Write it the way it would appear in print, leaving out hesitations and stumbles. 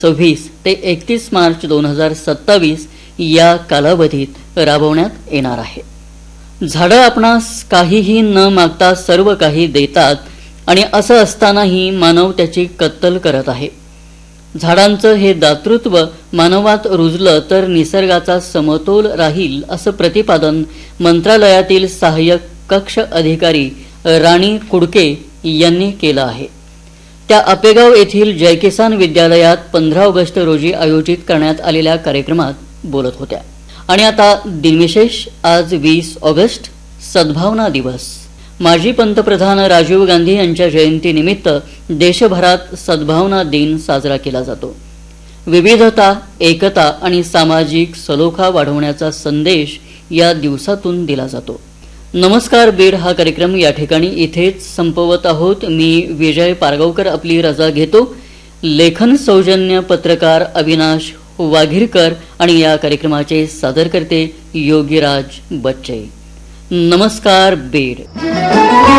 26 ते 31 मार्च 2027 या कालावधीत राबवण्यात येणार आहे। झाडं आपणास काहीही न मागता सर्व काही देतात आणि असं असतानाही मानव त्याची कत्तल करत आहे। झाडांचं हे दातृत्व मानवात रुजलं तर निसर्गाचा समतोल राहील असं प्रतिपादन मंत्रालयातील सहाय्यक कक्ष अधिकारी राणी कुडके यांनी केलं आहे। त्या आपेगाव येथील जय किसान विद्यालयात 15 ऑगस्ट रोजी आयोजित करण्यात आलेल्या कार्यक्रमात बोलत होत्या। आणि आता दिनविशेष। आज 20 ऑगस्ट सद्भावना दिवस। माजी पंतप्रधान राजीव गांधी यांच्या जयंतीनिमित्त देशभरात सद्भावना दिन साजरा केला जातो। विविधता, एकता आणि सामाजिक सलोखा वाढवण्याचा संदेश या दिवसातून दिला जातो। नमस्कार बीड हा कार्यक्रम या ठिकाणी इथेच संपवत आहोत। मी विजय पारगावकर आपली रजा घेतो। लेखन सौजन्य पत्रकार अविनाश वाघिरकर आणि या कार्यक्रमाचे सादरकर्ते योगीराज बच्चे। नमस्कार बीड।